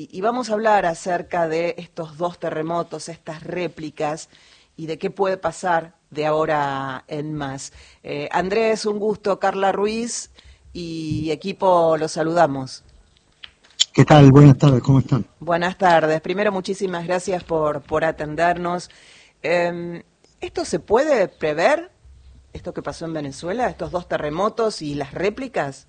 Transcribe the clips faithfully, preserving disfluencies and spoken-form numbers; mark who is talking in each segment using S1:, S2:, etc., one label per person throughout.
S1: y vamos a hablar acerca de estos dos terremotos, estas réplicas, y de qué puede pasar de ahora en más. Eh, Andrés, un gusto. Carla Ruiz y equipo, los saludamos.
S2: ¿Qué tal? Buenas tardes, ¿cómo están?
S1: Buenas tardes. Primero, muchísimas gracias por, por atendernos. Eh, ¿Esto se puede prever? ¿Esto que pasó en Venezuela? ¿Estos dos terremotos y las réplicas?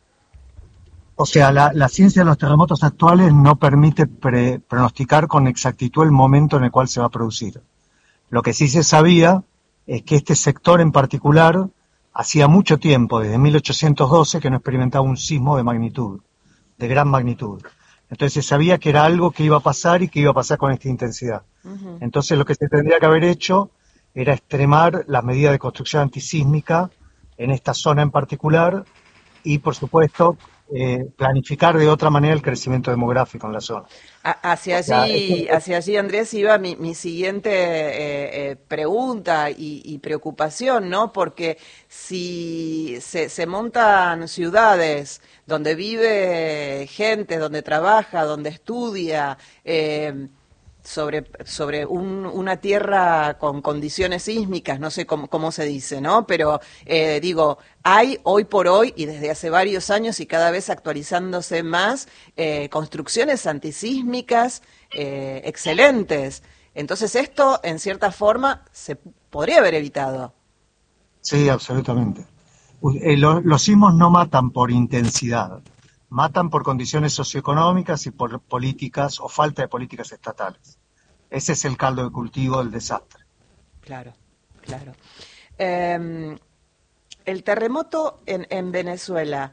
S2: O sea, la, la ciencia de los terremotos actuales no permite pre- pronosticar con exactitud el momento en el cual se va a producir. Lo que sí se sabía es que este sector en particular hacía mucho tiempo, desde mil ochocientos doce, que no experimentaba un sismo de magnitud, de gran magnitud. Entonces se sabía que era algo que iba a pasar y que iba a pasar con esta intensidad.
S1: Uh-huh.
S2: Entonces lo que se tendría que haber hecho era extremar las medidas de construcción antisísmica en esta zona en particular y, por supuesto, eh, planificar de otra manera el crecimiento demográfico en la zona.
S1: A- Hacia
S2: O sea, esto,
S1: allí, hacia allí, Andrés, iba mi, mi siguiente eh, eh, pregunta y, y preocupación, ¿no? Porque si se, se montan ciudades donde vive gente, donde trabaja, donde estudia, eh, sobre, sobre un- una tierra con condiciones sísmicas, no sé cómo, cómo se dice, ¿no? Pero eh, digo, hay hoy por hoy y desde hace varios años y cada vez actualizándose más, eh, construcciones antisísmicas eh, excelentes. Entonces esto, en cierta forma, se podría haber evitado.
S2: sí, absolutamente. U- eh, lo- los sismos no matan por intensidad, matan por condiciones socioeconómicas y por políticas o falta de políticas estatales. Ese es el caldo de cultivo del desastre.
S1: Claro, claro. Eh, el terremoto en, en Venezuela,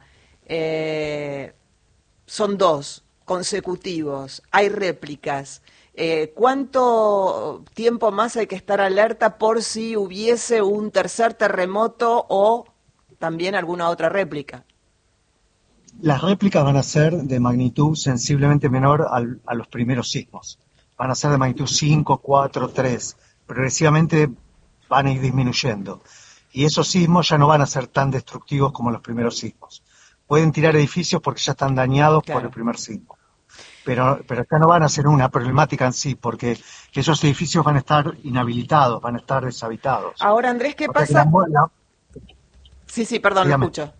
S1: eh, son dos consecutivos, hay réplicas. Eh, ¿cuánto tiempo más hay que estar alerta por si hubiese un tercer terremoto o también alguna otra réplica?
S2: Las réplicas van a ser de magnitud sensiblemente menor al- a los primeros sismos. Van a ser de magnitud cinco, cuatro, tres. Progresivamente van a ir disminuyendo. Y esos sismos ya no van a ser tan destructivos como los primeros sismos. Pueden tirar edificios porque ya están dañados por el
S1: Claro.
S2: primer sismo. Pero, pero acá no van a ser una problemática en sí, porque esos edificios van a estar inhabilitados, van a estar deshabitados.
S1: Ahora, Andrés, ¿qué
S2: O sea que la,
S1: pasa?
S2: mu- la-
S1: Sí, sí, perdón, lo
S2: dígame.
S1: escucho.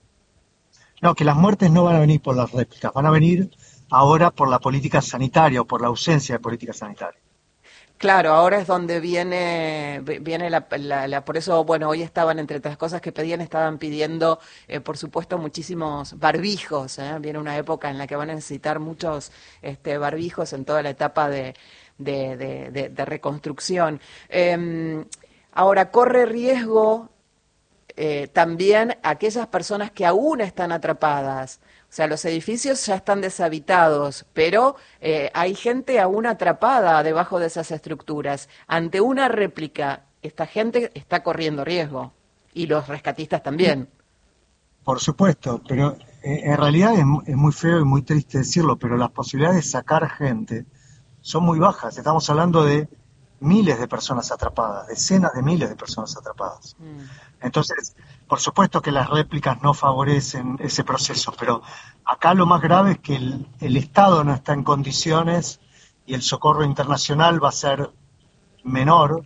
S2: No, que las muertes no van a venir por las réplicas, van a venir ahora por la política sanitaria o por la ausencia de política sanitaria.
S1: Claro, ahora es donde viene, vi- viene la, la- la- por eso, bueno, hoy estaban, entre otras cosas que pedían, estaban pidiendo, eh, por supuesto, muchísimos barbijos, ¿eh? Viene una época en la que van a necesitar muchos este, barbijos en toda la etapa de, de, de- de- de reconstrucción. Em, ahora, corre riesgo eh, también aquellas personas que aún están atrapadas. O sea, los edificios ya están deshabitados, pero eh, hay gente aún atrapada debajo de esas estructuras. Ante una réplica, esta gente está corriendo riesgo. Y los rescatistas
S2: Sí,
S1: también.
S2: por supuesto, pero eh, en realidad es, mu- es muy feo y muy triste decirlo, pero las posibilidades de sacar gente son muy bajas. Estamos hablando de miles de personas atrapadas, decenas de miles de personas atrapadas.
S1: Mm,
S2: Entonces, por supuesto que las réplicas no favorecen ese proceso, pero acá lo más grave es que el, el Estado no está en condiciones y el socorro internacional va a ser menor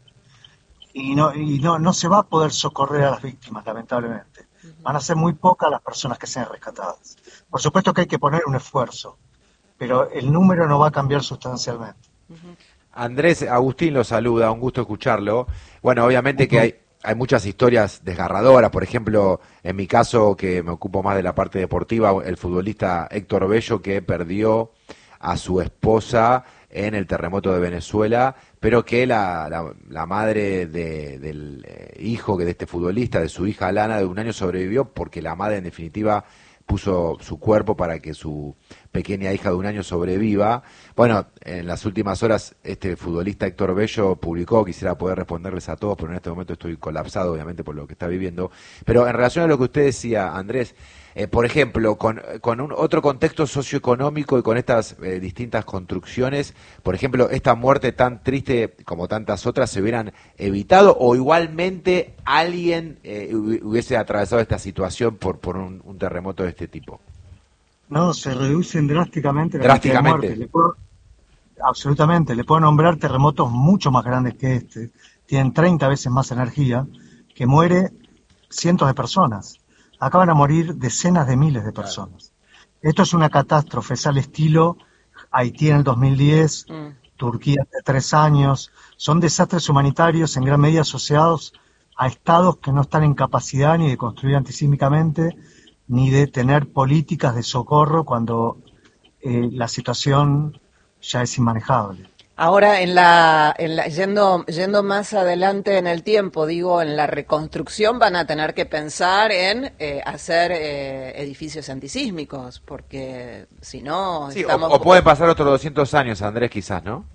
S2: y no, y no, no se va a poder socorrer a las víctimas, lamentablemente.
S1: ujú.
S2: Van a ser muy pocas las personas que sean rescatadas. Por supuesto que hay que poner un esfuerzo, pero el número no va a cambiar sustancialmente.
S3: Andrés, Agustín lo saluda, un gusto escucharlo. Bueno, obviamente que hay, hay muchas historias desgarradoras, por ejemplo, en mi caso, que me ocupo más de la parte deportiva, el futbolista Héctor Bello, que perdió a su esposa en el terremoto de Venezuela, pero que la, la, la madre de, del eh, hijo que de este futbolista, de su hija Lana, de un año, sobrevivió porque la madre en definitiva puso su cuerpo para que su pequeña hija de un año sobreviva. Bueno, en las últimas horas este futbolista Héctor Bello publicó, quisiera poder responderles a todos, pero en este momento estoy colapsado obviamente por lo que está viviendo. Pero en relación a lo que usted decía, Andrés, eh, por ejemplo, con, con un otro contexto socioeconómico y con estas eh, distintas construcciones, por ejemplo, esta muerte tan triste como tantas otras se hubieran evitado o igualmente alguien eh, hubiese atravesado esta situación por, por un, un terremoto de este tipo.
S2: No, se reducen drásticamente la cantidad de
S3: Drásticamente.
S2: muertes. Le puedo, absolutamente, le puedo nombrar terremotos mucho más grandes que este. Tienen treinta veces más energía, que muere cientos de personas. Acá van a morir decenas de miles de personas. Esto es una catástrofe, es al estilo Haití en el dos mil diez,
S1: Mm.
S2: Turquía hace tres años. Son desastres humanitarios en gran medida asociados a estados que no están en capacidad ni de construir antisísmicamente, ni de tener políticas de socorro cuando eh, la situación ya es inmanejable.
S1: Ahora, en la, en la, yendo, yendo más adelante en el tiempo, digo, en la reconstrucción van a tener que pensar en eh, hacer eh, edificios antisísmicos, porque si no,
S3: Sí, o,
S1: estamos...
S3: o pueden pasar otros doscientos años, Andrés, quizás, ¿no?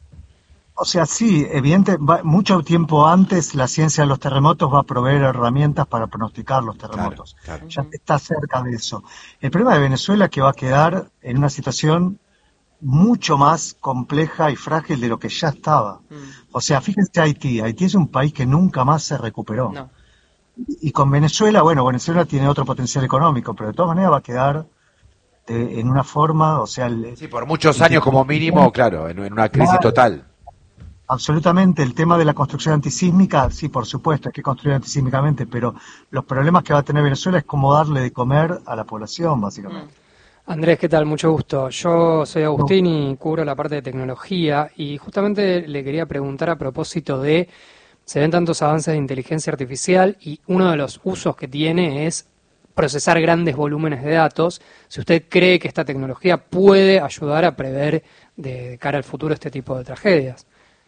S2: O sea, sí, evidente, va- mucho tiempo antes la ciencia de los terremotos va a proveer herramientas para pronosticar los terremotos.
S3: Claro, claro.
S2: Ya está cerca de eso. El problema de Venezuela es que va a quedar en una situación mucho más compleja y frágil de lo que ya estaba.
S1: Mm,
S2: O sea, fíjense Haití. Haití es un país que nunca más se recuperó.
S1: no.
S2: Y con Venezuela, bueno, Venezuela tiene otro potencial económico, pero de todas maneras va a quedar de- en una forma, o sea, el,
S3: Sí, por muchos
S2: el
S3: años
S2: que
S3: como mínimo, claro, en, en una crisis
S2: Claro,
S3: total.
S2: absolutamente, el tema de la construcción antisísmica, sí, por supuesto, hay que construir antisísmicamente, pero los problemas que va a tener Venezuela es cómo darle de comer a la población, básicamente.
S4: Andrés, ¿qué tal? Mucho gusto. Yo soy
S2: No,
S4: Agustín y cubro la parte de tecnología y justamente le quería preguntar a propósito de, se ven tantos avances de inteligencia artificial y uno de los usos que tiene es procesar grandes volúmenes de datos. Si usted cree que esta tecnología puede ayudar a prever de cara al futuro este tipo de tragedias.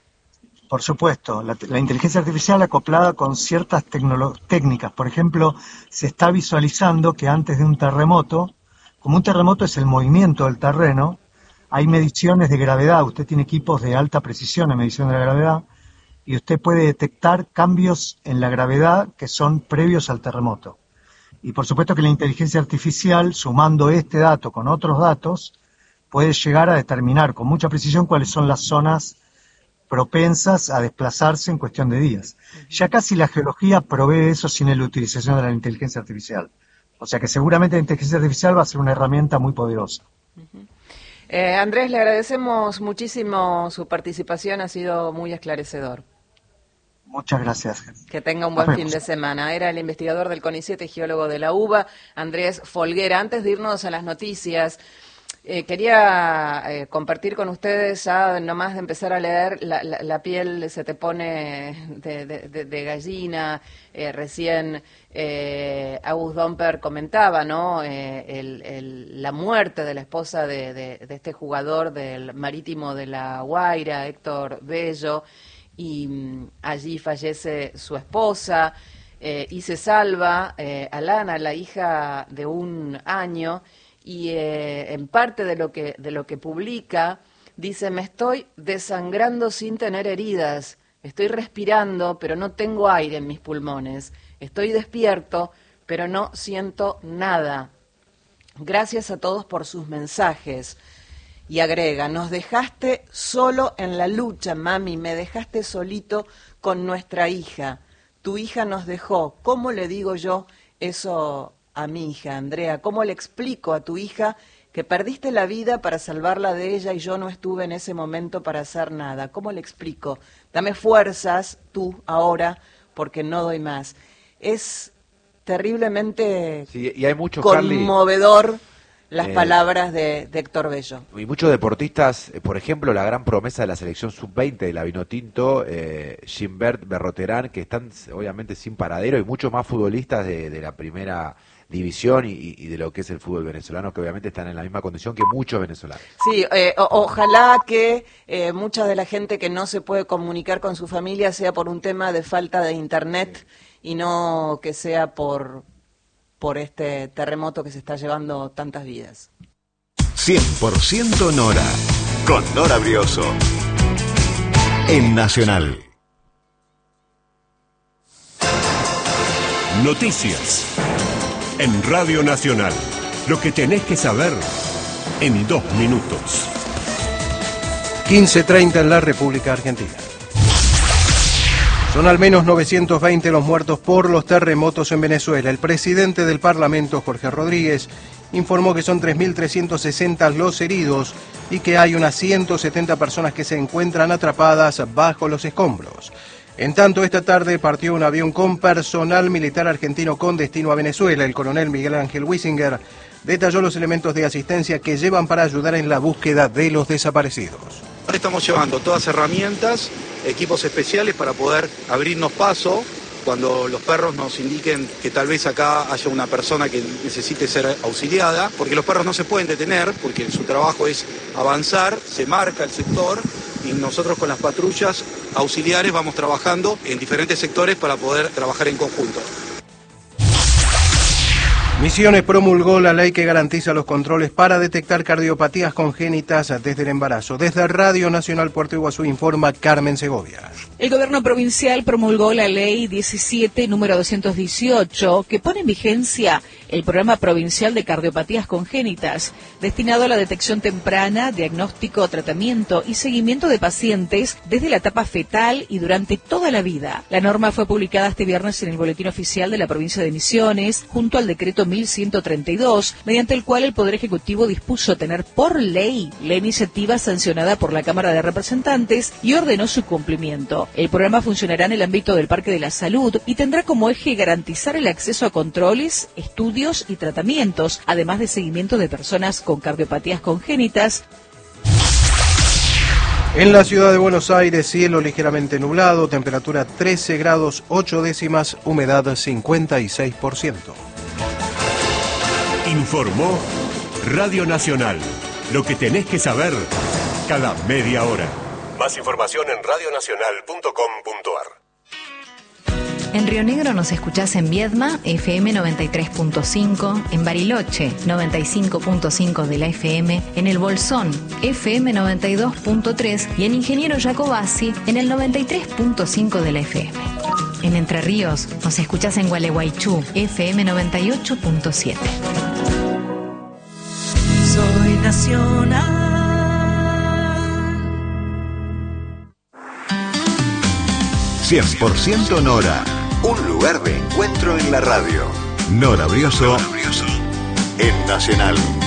S2: por supuesto, la, la inteligencia artificial acoplada con ciertas tecnolo- técnicas, por ejemplo, se está visualizando que antes de un terremoto, como un terremoto es el movimiento del terreno, hay mediciones de gravedad, usted tiene equipos de alta precisión en medición de la gravedad, y usted puede detectar cambios en la gravedad que son previos al terremoto. Y por supuesto que la inteligencia artificial, sumando este dato con otros datos, puede llegar a determinar con mucha precisión cuáles son las zonas propensas a desplazarse en cuestión de días. Ya casi la geología provee eso sin la utilización de la inteligencia artificial. O sea que seguramente la inteligencia artificial va a ser una herramienta muy poderosa.
S1: Eh, Andrés, le agradecemos muchísimo su participación, ha sido muy esclarecedor.
S2: Muchas gracias.
S1: Que tenga un
S2: Nos
S1: buen fin
S2: vemos.
S1: de semana. Era el investigador del CONICET y geólogo de la UBA, Andrés Folguera. Antes de irnos a las noticias, eh, quería eh, compartir con ustedes, ya nomás de empezar a leer, la, la, la piel se te pone de, de, de, de gallina. Eh, recién eh, August Domper comentaba, ¿no? Eh, el, el, la muerte de la esposa de, de, de este jugador del Marítimo de La Guaira, Héctor Bello, y mm, allí fallece su esposa eh, y se salva eh, Alana, la hija de un año, y eh, en parte de lo que de lo que publica dice: me estoy desangrando sin tener heridas, estoy respirando pero no tengo aire en mis pulmones, estoy despierto pero no siento nada. Gracias a todos por sus mensajes. Y agrega: nos dejaste solo en la lucha, mami, me dejaste solito con nuestra hija. Tu hija nos dejó. ¿Cómo le digo yo eso a mi hija, Andrea? ¿Cómo le explico a tu hija que perdiste la vida para salvarla de ella y yo no estuve en ese momento para hacer nada? ¿Cómo le explico? Dame fuerzas tú ahora porque no doy más. Es terriblemente
S3: Sí, y hay muchos, Carly,
S1: conmovedor las
S3: eh,
S1: palabras de, de Héctor Bello.
S3: y muchos deportistas, eh, por ejemplo, la gran promesa de la selección sub veinte de la Vinotinto, eh, Gimbert Berroterán, que están obviamente sin paradero, y muchos más futbolistas de, de la primera división y, y de lo que es el fútbol venezolano, que obviamente están en la misma condición que muchos venezolanos.
S1: Sí, eh, o- ojalá que eh, mucha de la gente que no se puede comunicar con su familia sea por un tema de falta de internet y no que sea por, por este terremoto que se está llevando tantas vidas.
S5: cien por ciento Nora, con Nora Brioso, en Nacional.
S6: Noticias. En Radio Nacional. Lo que tenés que saber en dos minutos.
S7: quince treinta en la República Argentina. Son al menos novecientos veinte los muertos por los terremotos en Venezuela. El presidente del Parlamento, Jorge Rodríguez, informó que son tres mil trescientos sesenta los heridos y que hay unas ciento setenta personas que se encuentran atrapadas bajo los escombros. En tanto, esta tarde partió un avión con personal militar argentino con destino a Venezuela. El coronel Miguel Ángel Wissinger detalló los elementos de asistencia que llevan para ayudar en la búsqueda de los desaparecidos.
S8: Ahora estamos llevando todas herramientas, equipos especiales para poder abrirnos paso cuando los perros nos indiquen que tal vez acá haya una persona que necesite ser auxiliada, porque los perros no se pueden detener, porque su trabajo es avanzar, se marca el sector y nosotros con las patrullas auxiliares vamos trabajando en diferentes sectores para poder trabajar en conjunto.
S7: Misiones promulgó la ley que garantiza los controles para detectar cardiopatías congénitas desde el embarazo. Desde Radio Nacional Puerto Iguazú informa Carmen Segovia.
S9: El gobierno provincial promulgó la ley diecisiete, número doscientos dieciocho, que pone en vigencia el programa provincial de cardiopatías congénitas, destinado a la detección temprana, diagnóstico, tratamiento y seguimiento de pacientes desde la etapa fetal y durante toda la vida. La norma fue publicada este viernes en el Boletín Oficial de la provincia de Misiones, junto al decreto mil ciento treinta y dos, mediante el cual el Poder Ejecutivo dispuso tener por ley la iniciativa sancionada por la Cámara de Representantes y ordenó su cumplimiento. El programa funcionará en el ámbito del Parque de la Salud y tendrá como eje garantizar el acceso a controles, estudios y tratamientos, además de seguimiento de personas con cardiopatías congénitas.
S7: En la ciudad de Buenos Aires, cielo ligeramente nublado, temperatura trece grados ocho décimas, humedad cincuenta y seis por ciento.
S6: Informó Radio Nacional. Lo que tenés que saber cada media hora. Más información en radio nacional punto com punto ar.
S10: En Río Negro nos escuchás en Viedma, F M noventa y tres punto cinco, en Bariloche, noventa y cinco punto cinco de la F M, en El Bolsón, F M noventa y dos punto tres y en Ingeniero Jacobasi, en el noventa y tres punto cinco de la F M. En Entre Ríos nos escuchás en Gualeguaychú, F M noventa y ocho punto siete.
S11: Soy nacional.
S5: cien por ciento Nora, un lugar de encuentro en la radio. Nora Brioso, en Nacional.